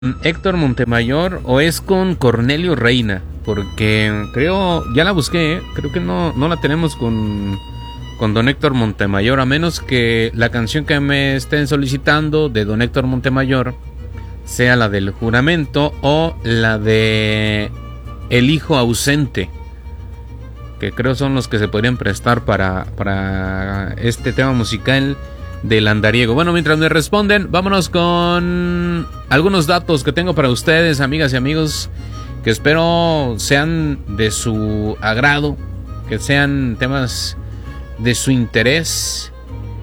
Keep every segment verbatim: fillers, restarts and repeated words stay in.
Héctor Montemayor o es con Cornelio Reina, porque creo, ya la busqué, ¿eh? Creo que no, no la tenemos con, con don Héctor Montemayor, a menos que la canción que me estén solicitando de don Héctor Montemayor sea la del juramento o la de El hijo ausente, que creo son los que se podrían prestar para, para este tema musical del andariego. Bueno, mientras me responden, vámonos con algunos datos que tengo para ustedes, amigas y amigos, que espero sean de su agrado, que sean temas de su interés.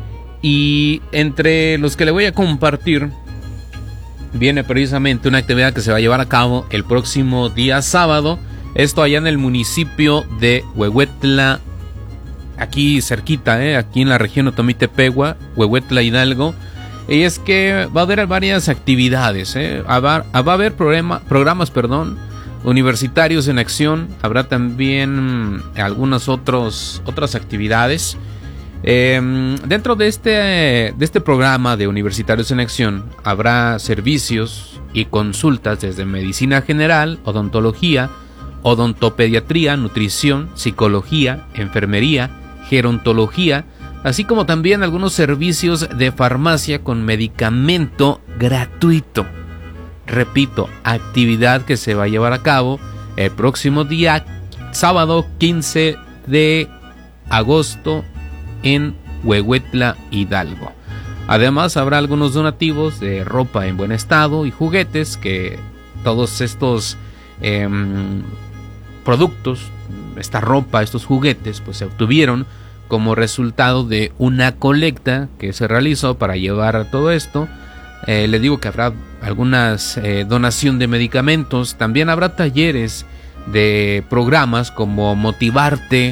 Y entre los que le voy a compartir viene precisamente una actividad que se va a llevar a cabo el próximo día sábado, esto allá en el municipio de Huehuetla, aquí cerquita, eh, aquí en la región Otomitepegua, Huehuetla, Hidalgo. Y es que va a haber varias actividades, eh. va, va a haber programa, programas perdón, universitarios en acción. Habrá también algunas otros, otras actividades. Eh, dentro de este, de este programa de Universitarios en Acción habrá servicios y consultas desde medicina general, odontología, odontopediatría, nutrición, psicología, enfermería, gerontología, así como también algunos servicios de farmacia con medicamento gratuito. Repito, actividad que se va a llevar a cabo el próximo día sábado quince de agosto en Huehuetla, Hidalgo. Además habrá algunos donativos de ropa en buen estado y juguetes, que todos estos eh, productos, esta ropa, estos juguetes, pues se obtuvieron como resultado de una colecta que se realizó para llevar a todo esto. Eh, le digo que habrá algunas eh, donación de medicamentos, también habrá talleres de programas como Motivarte,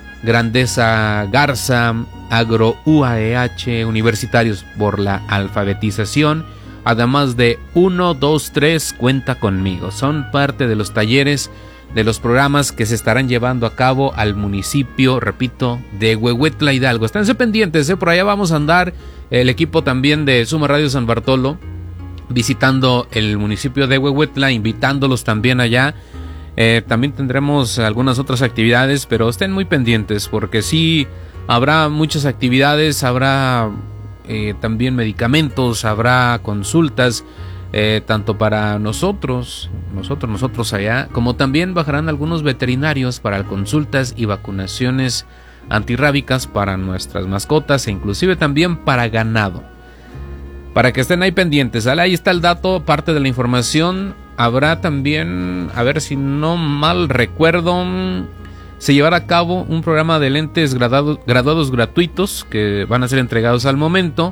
Grandeza Garza, Agro U A E H, Universitarios por la Alfabetización, además de uno, dos, tres, Cuenta Conmigo. Son parte de los talleres, de los programas que se estarán llevando a cabo al municipio, repito, de Huehuetla, Hidalgo. Esténse pendientes, ¿eh? Por allá vamos a andar el equipo también de Suma Radio San Bartolo, visitando el municipio de Huehuetla, invitándolos también allá. Eh, también tendremos algunas otras actividades, pero estén muy pendientes porque sí habrá muchas actividades, habrá eh, también medicamentos, habrá consultas. Eh, tanto para nosotros, nosotros, nosotros allá, como también bajarán algunos veterinarios para consultas y vacunaciones antirrábicas para nuestras mascotas e inclusive también para ganado. Para que estén ahí pendientes, ¿vale? Ahí está el dato, parte de la información. Habrá también, a ver si no mal recuerdo, se llevará a cabo un programa de lentes graduados, graduados gratuitos que van a ser entregados al momento.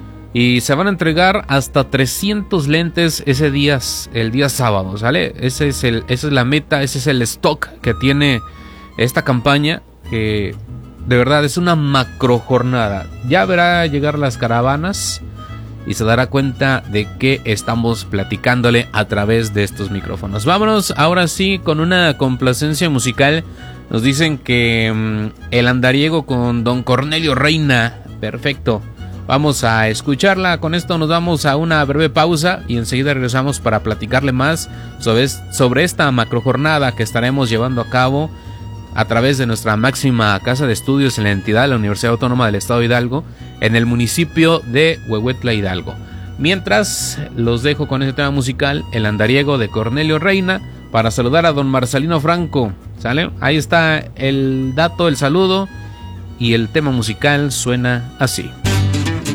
Y se van a entregar hasta trescientos lentes ese día, el día sábado, ¿sale? Ese es el, esa es la meta, ese es el stock que tiene esta campaña, que de verdad es una macro jornada. Ya verá llegar las caravanas y se dará cuenta de que estamos platicándole a través de estos micrófonos. Vámonos ahora sí con una complacencia musical. Nos dicen que mmm, el andariego con don Cornelio Reina, perfecto. Vamos a escucharla, con esto nos vamos a una breve pausa y enseguida regresamos para platicarle más sobre, sobre esta macrojornada que estaremos llevando a cabo a través de nuestra máxima casa de estudios en la entidad de la Universidad Autónoma del Estado de Hidalgo, en el municipio de Huehuetla, Hidalgo. Mientras, los dejo con este tema musical, El andariego de Cornelio Reina, para saludar a don Marcelino Franco, ¿sale? Ahí está el dato, el saludo, y el tema musical suena así.